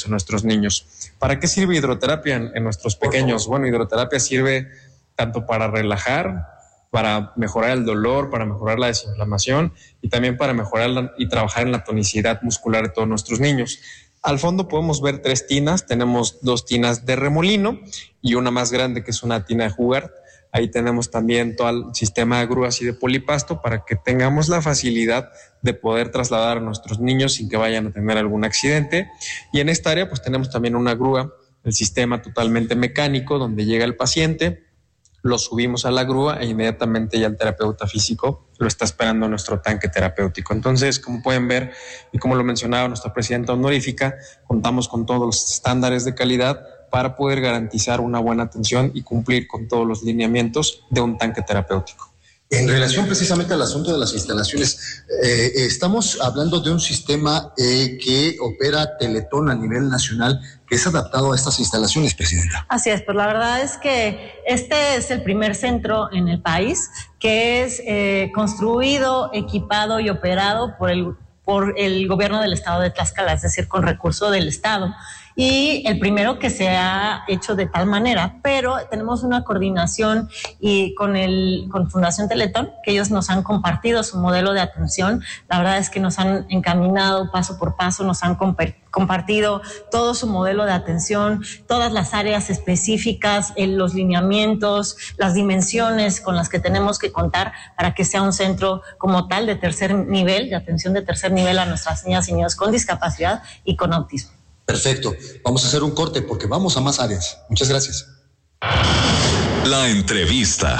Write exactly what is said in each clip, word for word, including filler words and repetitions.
en nuestros niños. ¿Para qué sirve hidroterapia en, en nuestros pequeños? Bueno, hidroterapia sirve tanto para relajar, para mejorar el dolor, para mejorar la desinflamación y también para mejorar la, y trabajar en la tonicidad muscular de todos nuestros niños. Al fondo podemos ver tres tinas. Tenemos dos tinas de remolino y una más grande que es una tina de jugar. Ahí tenemos también todo el sistema de grúas y de polipasto para que tengamos la facilidad de poder trasladar a nuestros niños sin que vayan a tener algún accidente. Y en esta área pues tenemos también una grúa, el sistema totalmente mecánico donde llega el paciente, lo subimos a la grúa e inmediatamente ya el terapeuta físico lo está esperando en nuestro tanque terapéutico. Entonces, como pueden ver y como lo mencionaba nuestra presidenta honorífica, contamos con todos los estándares de calidad para poder garantizar una buena atención y cumplir con todos los lineamientos de un tanque terapéutico. En relación precisamente al asunto de las instalaciones, eh, estamos hablando de un sistema eh, que opera Teletón a nivel nacional, que es adaptado a estas instalaciones, Presidenta. Así es, pues la verdad es que este es el primer centro en el país que es eh, construido, equipado y operado por el, por el gobierno del estado de Tlaxcala, es decir, con recurso del estado. Y el primero que se ha hecho de tal manera, pero tenemos una coordinación y con el con Fundación Teletón, que ellos nos han compartido su modelo de atención. La verdad es que nos han encaminado paso por paso, nos han comp- compartido todo su modelo de atención, todas las áreas específicas, los lineamientos, las dimensiones con las que tenemos que contar para que sea un centro como tal de tercer nivel, de atención de tercer nivel a nuestras niñas y niños con discapacidad y con autismo. Perfecto. Vamos a hacer un corte porque vamos a más áreas. Muchas gracias. La entrevista.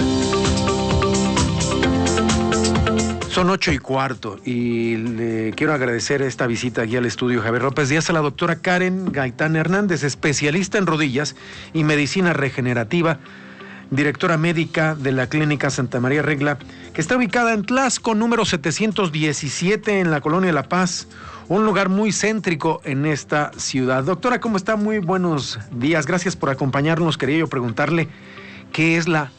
Son ocho y cuarto y le quiero agradecer esta visita aquí al estudio Javier López Díaz a la doctora Karen Gaitán Hernández, especialista en rodillas y medicina regenerativa, directora médica de la Clínica Santa María Regla, que está ubicada en Tlaxco, número setecientos diecisiete, en la Colonia La Paz, un lugar muy céntrico en esta ciudad. Doctora, ¿cómo está? Muy buenos días. Gracias por acompañarnos. Quería yo preguntarle qué es la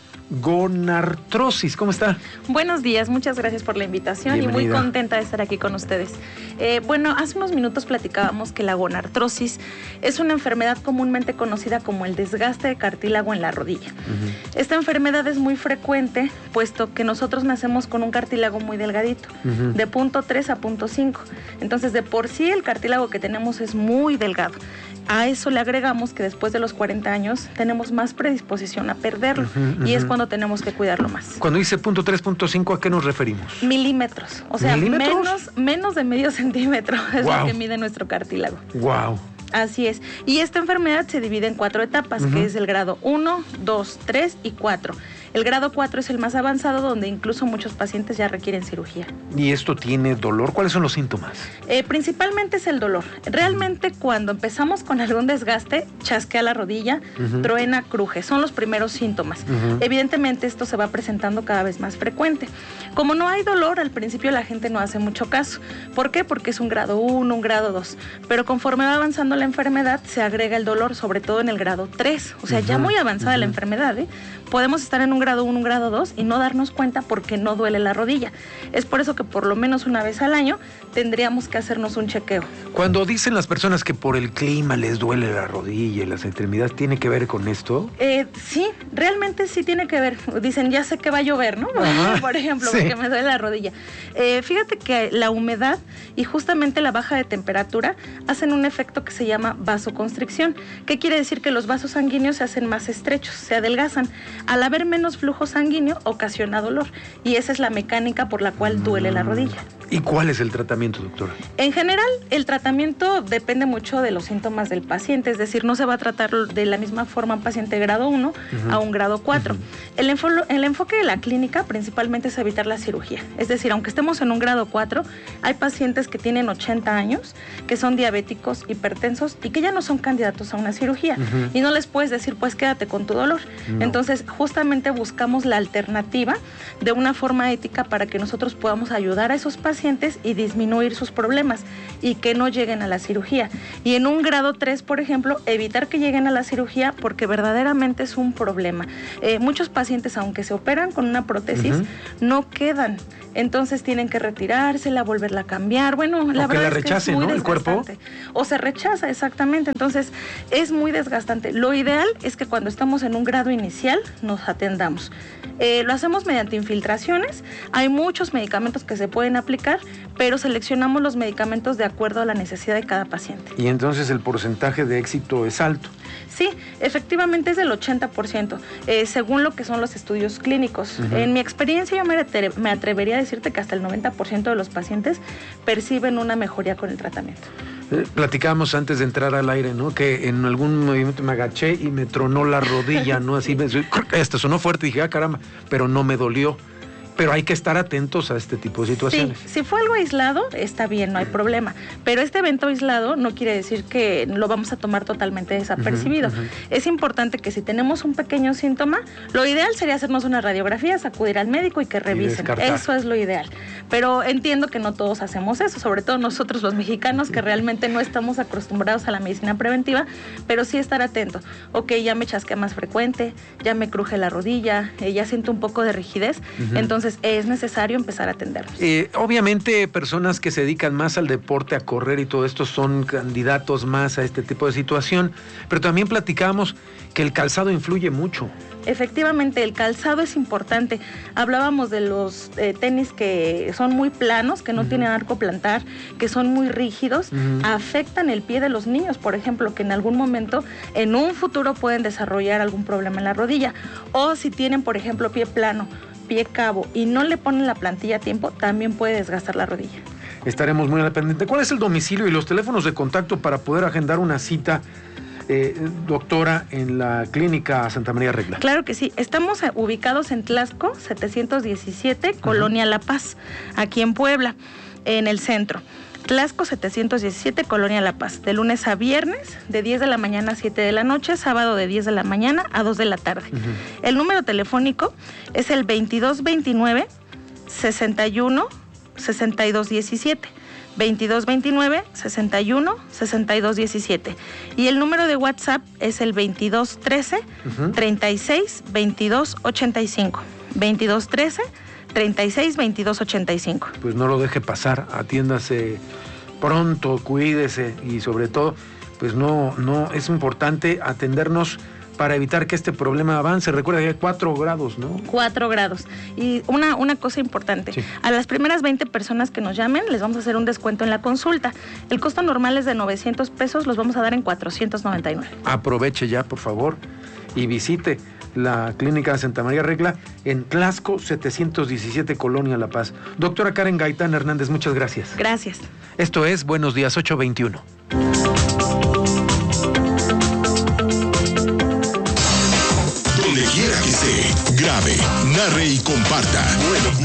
gonartrosis. ¿Cómo está? Buenos días, muchas gracias por la invitación. Bienvenida. Y muy contenta de estar aquí con ustedes. Eh, bueno, hace unos minutos platicábamos que la gonartrosis es una enfermedad comúnmente conocida como el desgaste de cartílago en la rodilla. Uh-huh. Esta enfermedad es muy frecuente, puesto que nosotros nacemos con un cartílago muy delgadito, uh-huh. de punto tres a punto cinco. Entonces, de por sí el cartílago que tenemos es muy delgado. A eso le agregamos que después de los cuarenta años tenemos más predisposición a perderlo, uh-huh, uh-huh. y es cuando tenemos que cuidarlo más. Cuando dice punto tres, punto cinco, ¿a qué nos referimos? Milímetros, o sea, menos, menos de medio centímetro es wow. lo que mide nuestro cartílago. Wow. Así es. Y esta enfermedad se divide en cuatro etapas, uh-huh. que es el grado uno, dos, tres y cuatro. El grado cuatro es el más avanzado, donde incluso muchos pacientes ya requieren cirugía. ¿Y esto tiene dolor? ¿Cuáles son los síntomas? Eh, principalmente es el dolor. Realmente cuando empezamos con algún desgaste, chasquea la rodilla, uh-huh. truena, cruje. Son los primeros síntomas. Uh-huh. Evidentemente esto se va presentando cada vez más frecuente. Como no hay dolor, al principio la gente no hace mucho caso. ¿Por qué? Porque es un grado uno, un grado dos. Pero conforme va avanzando la enfermedad, se agrega el dolor, sobre todo en el grado tres. O sea, uh-huh. ya muy avanzada uh-huh. la enfermedad, ¿eh? Podemos estar en un grado uno, un grado dos y no darnos cuenta porque no duele la rodilla. Es por eso que por lo menos una vez al año tendríamos que hacernos un chequeo. Cuando dicen las personas que por el clima les duele la rodilla y las extremidades, ¿tiene que ver con esto? Eh, sí, realmente sí tiene que ver. Dicen, ya sé que va a llover, ¿no? Ajá, por ejemplo, sí. porque me duele la rodilla. Eh, fíjate que la humedad y justamente la baja de temperatura hacen un efecto que se llama vasoconstricción. ¿Qué quiere decir? Que los vasos sanguíneos se hacen más estrechos, se adelgazan. Al haber menos flujo sanguíneo, ocasiona dolor. Y esa es la mecánica por la cual duele la rodilla. ¿Y cuál es el tratamiento, doctora? En general, el tratamiento depende mucho de los síntomas del paciente. Es decir, no se va a tratar de la misma forma un paciente grado uno uh-huh. a un grado cuatro. Uh-huh. El, enfo- el enfoque de la clínica principalmente es evitar la cirugía. Es decir, aunque estemos en un grado cuatro, hay pacientes que tienen ochenta años, que son diabéticos, hipertensos y que ya no son candidatos a una cirugía. Uh-huh. Y no les puedes decir, pues quédate con tu dolor. No. Entonces, justamente buscamos la alternativa de una forma ética para que nosotros podamos ayudar a esos pacientes pacientes y disminuir sus problemas y que no lleguen a la cirugía. Y en un grado tres, por ejemplo, evitar que lleguen a la cirugía porque verdaderamente es un problema. Eh, muchos pacientes, aunque se operan con una prótesis, uh-huh. no quedan. Entonces tienen que retirársela, volverla a cambiar. Bueno, la o verdad que la es rechace, que es muy ¿no? El cuerpo. O se rechaza, exactamente. Entonces es muy desgastante. Lo ideal es que cuando estamos en un grado inicial nos atendamos. Eh, lo hacemos mediante infiltraciones. Hay muchos medicamentos que se pueden aplicar, pero seleccionamos los medicamentos de acuerdo a la necesidad de cada paciente. Y entonces el porcentaje de éxito es alto. Sí, efectivamente es del ochenta por ciento, eh, según lo que son los estudios clínicos. Uh-huh. En mi experiencia yo me, atre- me atrevería a decirte que hasta el noventa por ciento de los pacientes perciben una mejoría con el tratamiento. Eh, platicábamos antes de entrar al aire, ¿no? Que en algún movimiento me agaché y me tronó la rodilla, ¿no? Así, me, este sonó fuerte y dije, ah, caramba, pero no me dolió. Pero hay que estar atentos a este tipo de situaciones. Sí, si fue algo aislado, está bien, no hay problema. Pero este evento aislado no quiere decir que lo vamos a tomar totalmente desapercibido. Uh-huh, uh-huh. Es importante que si tenemos un pequeño síntoma, lo ideal sería hacernos una radiografía, acudir al médico y que revisen. Y eso es lo ideal. Pero entiendo que no todos hacemos eso, sobre todo nosotros los mexicanos, que realmente no estamos acostumbrados a la medicina preventiva, pero sí estar atento. Ok, ya me chasquea más frecuente, ya me cruje la rodilla, eh, ya siento un poco de rigidez, uh-huh. entonces es necesario empezar a atenderlos. Eh, obviamente personas que se dedican más al deporte, a correr y todo esto son candidatos más a este tipo de situación, pero también platicamos que el calzado influye mucho. Efectivamente, el calzado es importante. Hablábamos de los eh, tenis que son muy planos, que no uh-huh. tienen arco plantar, que son muy rígidos, uh-huh. afectan el pie de los niños, por ejemplo, que en algún momento, en un futuro pueden desarrollar algún problema en la rodilla. O si tienen, por ejemplo, pie plano, pie cabo y no le ponen la plantilla a tiempo, también puede desgastar la rodilla. Estaremos muy al pendiente. ¿Cuál es el domicilio y los teléfonos de contacto para poder agendar una cita, eh, doctora, en la clínica Santa María Regla? Claro que sí. Estamos ubicados en Tlaxco setecientos diecisiete, uh-huh. Colonia La Paz, aquí en Puebla, en el centro. Tlaxco setecientos diecisiete, Colonia La Paz, de lunes a viernes, de diez de la mañana a siete de la noche, sábado de diez de la mañana a dos de la tarde. Uh-huh. El número telefónico es el veintidós veintinueve, sesenta y uno, sesenta y dos diecisiete. veintidós veintinueve, sesenta y uno, sesenta y dos diecisiete. Y el número de WhatsApp es el veintidós trece, uh-huh. treinta y seis, veintidós ochenta y cinco. veintidós trece, treinta y seis, veintidós ochenta y cinco. Pues no lo deje pasar, atiéndase pronto, cuídese y sobre todo, pues no, no, es importante atendernos para evitar que este problema avance. Recuerda que hay cuatro grados, ¿no? Cuatro grados. Y una, una cosa importante, sí. A las primeras veinte personas que nos llamen les vamos a hacer un descuento en la consulta. El costo normal es de novecientos pesos, los vamos a dar en cuatrocientos noventa y nueve. Aproveche ya, por favor, y visite la clínica Santa María Regla en Tlaxco setecientos diecisiete, Colonia La Paz. Doctora Karen Gaitán Hernández, muchas gracias. Gracias. Esto es Buenos Días, ocho veintiuno. Donde quiera que esté, grabe, narre y comparta. Buenos